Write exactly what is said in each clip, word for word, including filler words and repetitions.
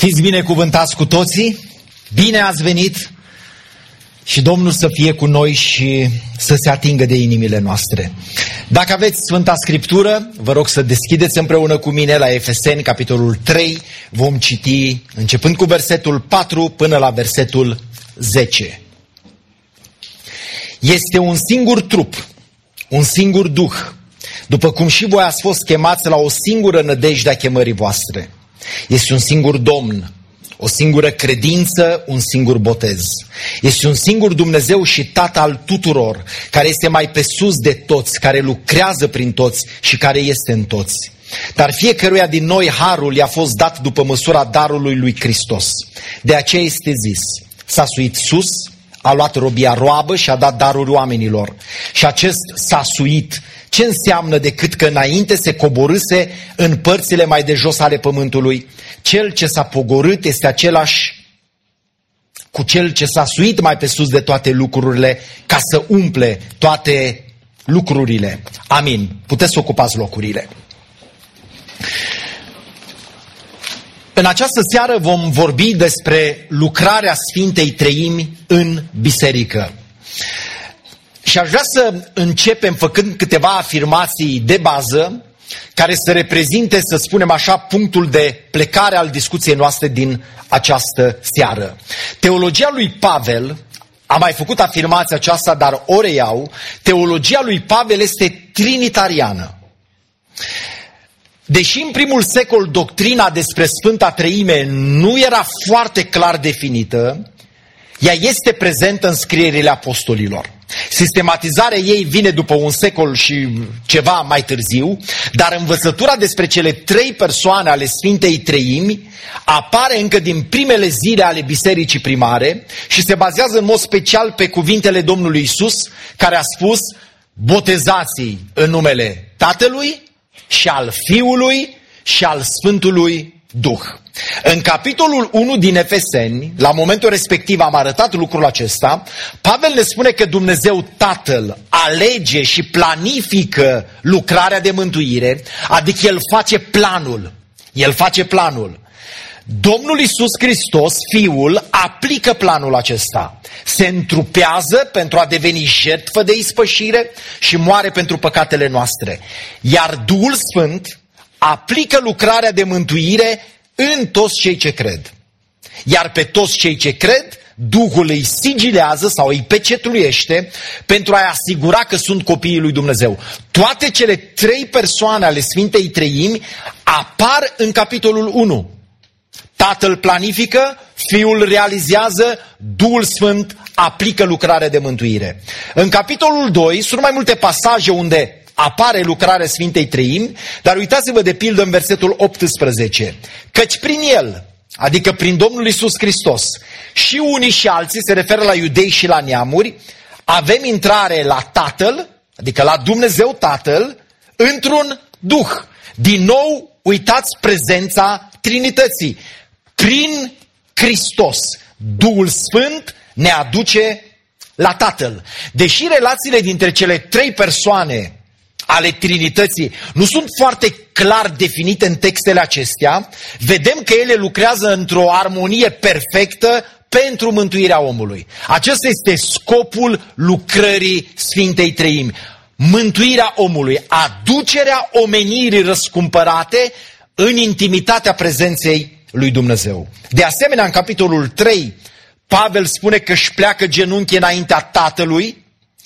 Fiți binecuvântați cu toții, bine ați venit și Domnul să fie cu noi și să se atingă de inimile noastre. Dacă aveți Sfânta Scriptură, vă rog să deschideți împreună cu mine la Efeseni, capitolul trei, vom citi începând cu versetul patru până la versetul zece. Este un singur trup, un singur Duh, după cum și voi ați fost chemați la o singură nădejde a chemării voastre. Este un singur Domn, o singură credință, un singur botez. Este un singur Dumnezeu și Tată al tuturor, care este mai pe sus de toți, care lucrează prin toți și care este în toți. Dar fiecăruia din noi harul i-a fost dat după măsura darului lui Hristos. De aceea este zis: s-a suit sus, a luat robia roabă și a dat daruri oamenilor. Și acest s-a suit, ce înseamnă decât că înainte se coborâse în părțile mai de jos ale pământului? Cel ce s-a pogorât este același cu cel ce s-a suit mai pe sus de toate lucrurile, ca să umple toate lucrurile. Amin. Puteți să ocupați locurile. În această seară vom vorbi despre lucrarea Sfintei Treimi în biserică. Și aș vrea să începem făcând câteva afirmații de bază care să reprezinte, să spunem așa, punctul de plecare al discuției noastre din această seară. Teologia lui Pavel, am mai făcut afirmația aceasta, dar o reiau, teologia lui Pavel este trinitariană. Deși în primul secol doctrina despre Sfânta Treime nu era foarte clar definită, ea este prezentă în scrierile apostolilor. Sistematizarea ei vine după un secol și ceva mai târziu, dar învățătura despre cele trei persoane ale Sfintei Treimi apare încă din primele zile ale bisericii primare și se bazează în mod special pe cuvintele Domnului Iisus, care a spus: botezați-i în numele Tatălui și al Fiului și al Sfântului Duh. În capitolul unu din Efeseni, la momentul respectiv am arătat lucrul acesta, Pavel ne spune că Dumnezeu Tatăl alege și planifică lucrarea de mântuire, adică El face planul. El face planul. Domnul Iisus Hristos, Fiul, aplică planul acesta. Se întrupează pentru a deveni jertfă de ispășire și moare pentru păcatele noastre. Iar Duhul Sfânt aplică lucrarea de mântuire în toți cei ce cred. Iar pe toți cei ce cred, Duhul îi sigilează sau îi pecetluiește pentru a-i asigura că sunt copiii lui Dumnezeu. Toate cele trei persoane ale Sfintei Treimi apar în capitolul unu. Tatăl planifică, Fiul realizează, Duhul Sfânt aplică lucrarea de mântuire. În capitolul doi sunt mai multe pasaje unde apare lucrarea Sfintei Treimi, dar uitați-vă de pildă în versetul optsprezece. Căci prin El, adică prin Domnul Iisus Hristos, și unii și alții, se referă la iudei și la neamuri, avem intrare la Tatăl, adică la Dumnezeu Tatăl, într-un Duh. Din nou, uitați prezența Trinității. Prin Hristos, Duhul Sfânt ne aduce la Tatăl. Deși relațiile dintre cele trei persoane ale Trinității nu sunt foarte clar definite în textele acestea, vedem că ele lucrează într-o armonie perfectă pentru mântuirea omului. Acesta este scopul lucrării Sfintei Treimi. Mântuirea omului, aducerea omenirii răscumpărate în intimitatea prezenței lui Dumnezeu. De asemenea, în capitolul trei, Pavel spune că își pleacă genunchi înaintea Tatălui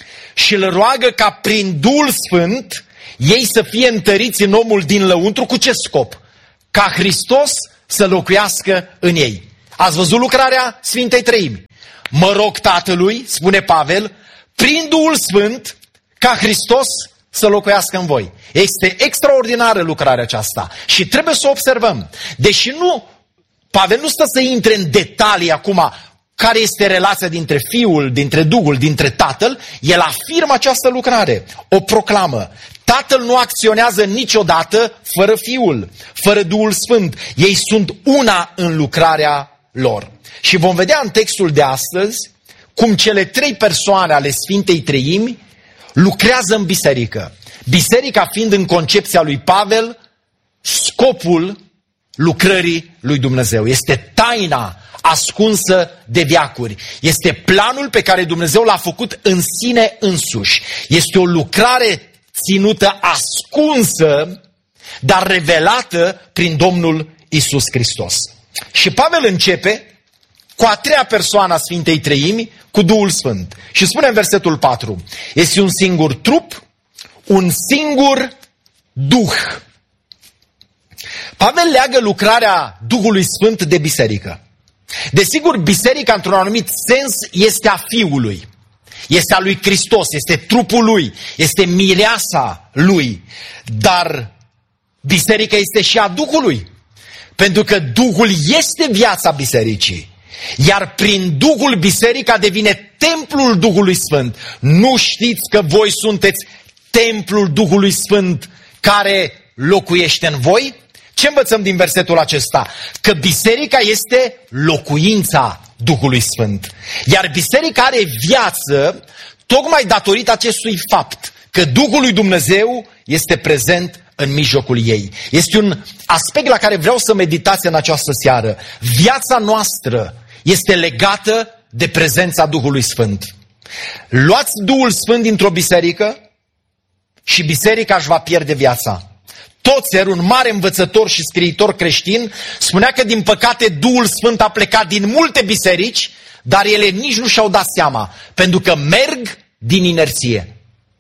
și îl roagă ca prin Duhul Sfânt ei să fie întăriți în omul din lăuntru. Cu ce scop? Ca Hristos să locuiască în ei. Ați văzut lucrarea Sfintei Treimi? Mă rog Tatălui, spune Pavel, prin Duhul Sfânt, ca Hristos să locuiască în voi. Este extraordinară lucrarea aceasta și trebuie să o observăm. Deși nu, Pavel nu stă să intre în detalii acum care este relația dintre Fiul, dintre Duhul, dintre Tatăl, el afirmă această lucrare, o proclamă. Tatăl nu acționează niciodată fără Fiul, fără Duhul Sfânt. Ei sunt una în lucrarea lor. Și vom vedea în textul de astăzi cum cele trei persoane ale Sfintei Treimi lucrează în biserică. Biserica fiind în concepția lui Pavel scopul lucrării lui Dumnezeu. Este taina ascunsă de veacuri. Este planul pe care Dumnezeu l-a făcut în sine însuși. Este o lucrare ținută ascunsă, dar revelată prin Domnul Iisus Hristos. Și Pavel începe cu a treia persoană a Sfintei Treimi, cu Duhul Sfânt. Și spune în versetul patru, este un singur trup, un singur Duh. Pavel leagă lucrarea Duhului Sfânt de biserică. Desigur, biserica, într-un anumit sens, este a Fiului. Este a lui Hristos, este trupul lui, este mireasa lui. Dar biserica este și a Duhului. Pentru că Duhul este viața bisericii. Iar prin Duhul biserica devine templul Duhului Sfânt. Nu știți că voi sunteți templul Duhului Sfânt care locuiește în voi? Ce învățăm din versetul acesta? Că biserica este locuința Duhului Sfânt. Iar biserica are viață tocmai datorită acestui fapt, că Duhul lui Dumnezeu este prezent în mijlocul ei. Este un aspect la care vreau să meditați în această seară. Viața noastră este legată de prezența Duhului Sfânt. Luați Duhul Sfânt dintr-o biserică și biserica își va pierde viața. Toțer, un mare învățător și scriitor creștin, spunea că din păcate Duhul Sfânt a plecat din multe biserici, dar ele nici nu și-au dat seama, pentru că merg din inerție.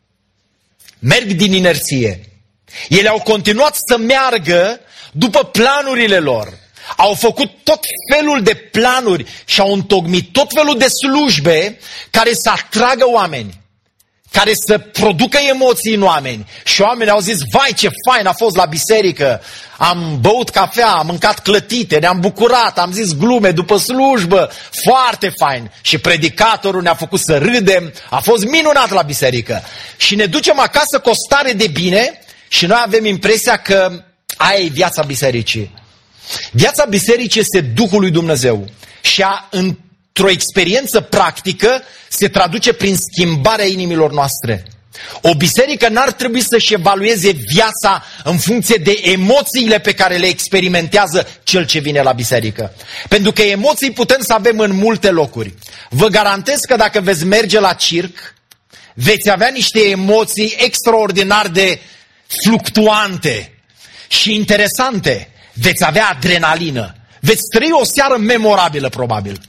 Merg din inerție. Ele au continuat să meargă după planurile lor. Au făcut tot felul de planuri și au întocmit tot felul de slujbe care să atragă oameni, care să producă emoții în oameni. Și oamenii au zis, vai ce fain a fost la biserică, am băut cafea, am mâncat clătite, ne-am bucurat, am zis glume după slujbă, foarte fain. Și predicatorul ne-a făcut să râdem, a fost minunat la biserică. Și ne ducem acasă cu o stare de bine și noi avem impresia că aia e viața bisericii. Viața bisericii este Duhul lui Dumnezeu și a, într-o experiență practică se traduce prin schimbarea inimilor noastre. O biserică n-ar trebui să-și evalueze viața în funcție de emoțiile pe care le experimentează cel ce vine la biserică. Pentru că emoții putem să avem în multe locuri. Vă garantez că dacă veți merge la circ, veți avea niște emoții extraordinar de fluctuante și interesante. Veți avea adrenalină. Veți trăi o seară memorabilă, probabil.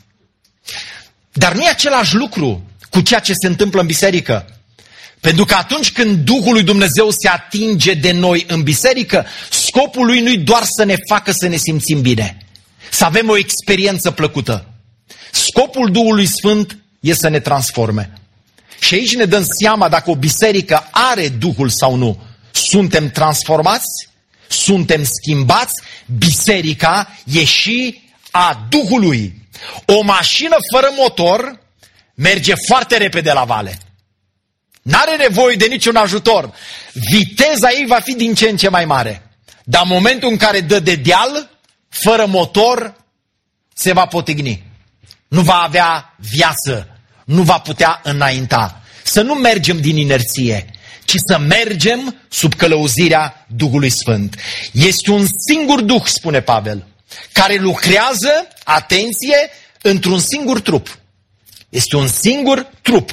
Dar nu e același lucru cu ceea ce se întâmplă în biserică. Pentru că atunci când Duhul lui Dumnezeu se atinge de noi în biserică, scopul lui nu-i doar să ne facă să ne simțim bine, să avem o experiență plăcută. Scopul Duhului Sfânt e să ne transforme. Și aici ne dăm seama dacă o biserică are Duhul sau nu. Suntem transformați? Suntem schimbați? Biserica e și a Duhului. O mașină fără motor merge foarte repede la vale. N-are nevoie de niciun ajutor. Viteza ei va fi din ce în ce mai mare. Dar în momentul în care dă de deal, fără motor, se va potigni. Nu va avea viață. Nu va putea înainta. Să nu mergem din inerție, ci să mergem sub călăuzirea Duhului Sfânt. Este un singur Duh, spune Pavel, care lucrează, atenție, într-un singur trup. Este un singur trup.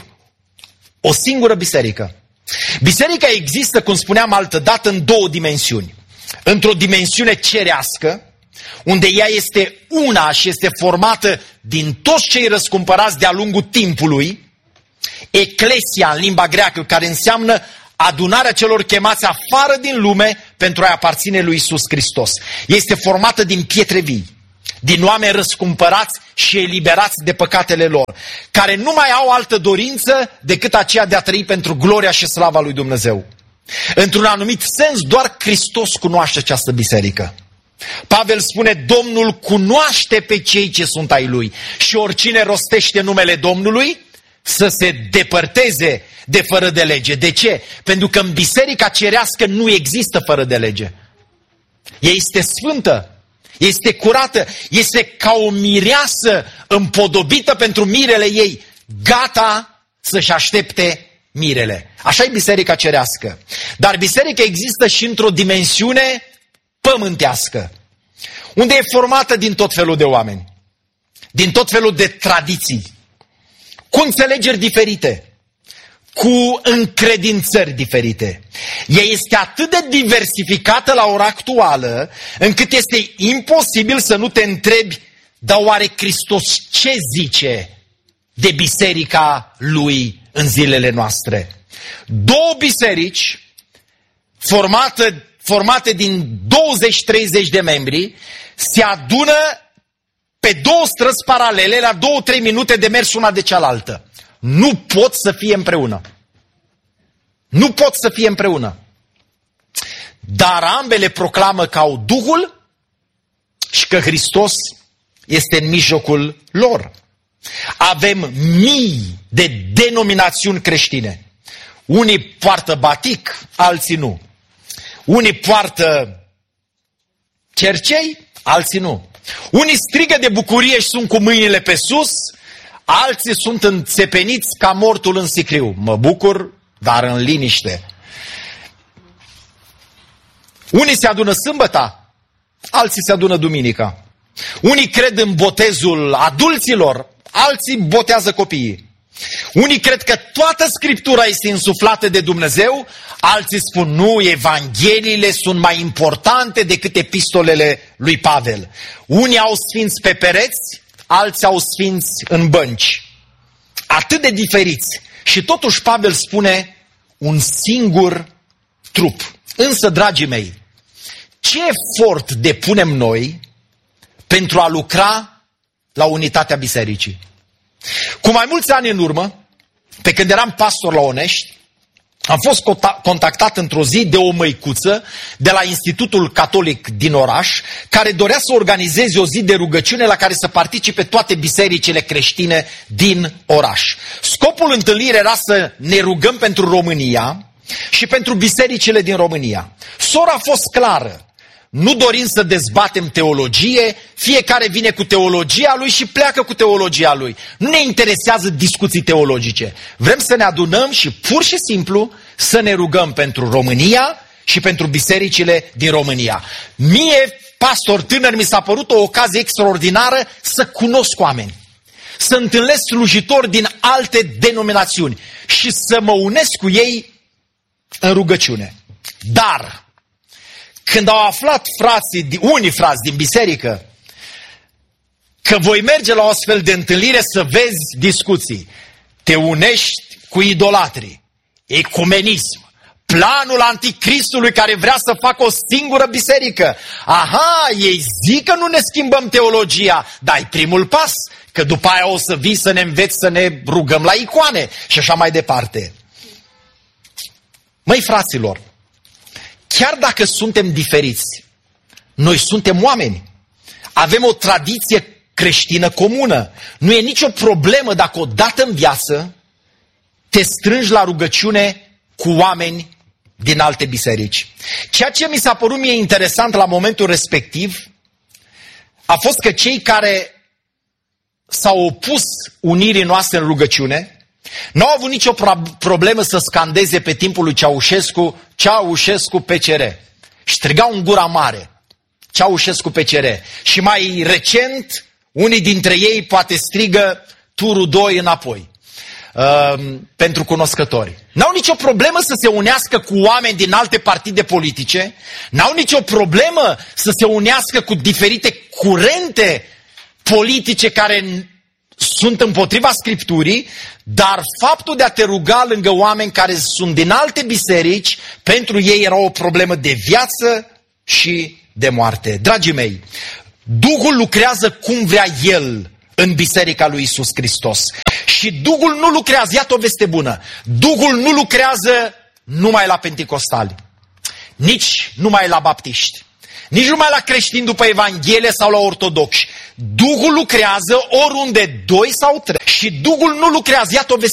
O singură biserică. Biserica există, cum spuneam altădată, în două dimensiuni. Într-o dimensiune cerească, unde ea este una și este formată din toți cei răscumpărați de-a lungul timpului, eclesia în limba greacă, care înseamnă adunarea celor chemați afară din lume pentru a aparține lui Iisus Hristos. Este formată din pietre vii, din oameni răscumpărați și eliberați de păcatele lor, care nu mai au altă dorință decât aceea de a trăi pentru gloria și slava lui Dumnezeu. Într-un anumit sens, doar Hristos cunoaște această biserică. Pavel spune, Domnul cunoaște pe cei ce sunt ai Lui și oricine rostește numele Domnului să se depărteze de fără de lege. De ce? Pentru că în biserica cerească nu există fără de lege. Ea este sfântă, este curată, este ca o mireasă împodobită pentru mirele ei, gata să-și aștepte mirele. Așa e biserica cerească. Dar biserica există și într-o dimensiune pământească, unde e formată din tot felul de oameni, din tot felul de tradiții, cu înțelegeri diferite, cu încredințări diferite. Ea este atât de diversificată la ora actuală, încât este imposibil să nu te întrebi, dar oare Hristos ce zice de biserica lui în zilele noastre? Două biserici formate, formate din douăzeci treizeci de membri se adună pe două străzi paralele, la două trei minute de mers una de cealaltă. Nu pot să fie împreună. Nu pot să fie împreună. Dar ambele proclamă că au Duhul și că Hristos este în mijlocul lor. Avem mii de denominațiuni creștine. Unii poartă batic, alții nu. Unii poartă cercei, alții nu. Unii strigă de bucurie și sunt cu mâinile pe sus, alții sunt înțepeniți ca mortul în sicriu. Mă bucur, dar în liniște. Unii se adună sâmbăta, alții se adună duminica. Unii cred în botezul adulților, alții botează copiii. Unii cred că toată Scriptura este insuflată de Dumnezeu, alții spun nu, Evangheliile sunt mai importante decât epistolele lui Pavel. Unii au sfinți pe pereți, alții au sfinți în bănci. Atât de diferiți. Și totuși Pavel spune un singur trup. Însă, dragii mei, ce efort depunem noi pentru a lucra la unitatea bisericii? Cu mai mulți ani în urmă, pe când eram pastor la Onești, am fost contactat într-o zi de o măicuță de la Institutul Catolic din oraș, care dorea să organizeze o zi de rugăciune la care să participe toate bisericile creștine din oraș. Scopul întâlnirii era să ne rugăm pentru România și pentru bisericile din România. Sora a fost clară. Nu dorim să dezbatem teologie, fiecare vine cu teologia lui și pleacă cu teologia lui. Nu ne interesează discuții teologice. Vrem să ne adunăm și pur și simplu să ne rugăm pentru România și pentru bisericile din România. Mie, pastor tânăr, mi s-a părut o ocazie extraordinară să cunosc oameni, să întâlnesc slujitori din alte denominațiuni și să mă unesc cu ei în rugăciune. Dar când au aflat frații, unii frați din biserică, că voi merge la o astfel de întâlnire să vezi discuții, te unești cu idolatrii, ecumenism, planul anticristului care vrea să facă o singură biserică. Aha, ei zic că nu ne schimbăm teologia, dar ai primul pas, că după aia o să vii să ne înveți să ne rugăm la icoane și așa mai departe. Măi, fraților, chiar dacă suntem diferiți, noi suntem oameni. Avem o tradiție creștină comună. Nu e nicio problemă dacă odată în viață te strângi la rugăciune cu oameni din alte biserici. Ceea ce mi s-a părut mie interesant la momentul respectiv a fost că cei care s-au opus unirii noastre în rugăciune n-au avut nicio problemă să scandeze pe timpul lui Ceaușescu, Ceaușescu P C R. Strigau în gura mare, Ceaușescu P C R. Și mai recent, unii dintre ei poate strigă turul doi înapoi, uh, pentru cunoscători. N-au nicio problemă să se unească cu oameni din alte partide politice, n-au nicio problemă să se unească cu diferite curente politice care sunt împotriva Scripturii, dar faptul de a te ruga lângă oameni care sunt din alte biserici, pentru ei era o problemă de viață și de moarte. Dragii mei, Duhul lucrează cum vrea El în biserica lui Iisus Hristos. Și Duhul nu lucrează, iată o veste bună, Duhul nu lucrează numai la penticostali, nici numai la baptiști, nici numai la creștini după Evanghelie sau la ortodoxi. Duhul lucrează oriunde doi sau trei. Și Duhul nu lucrează, iată o veste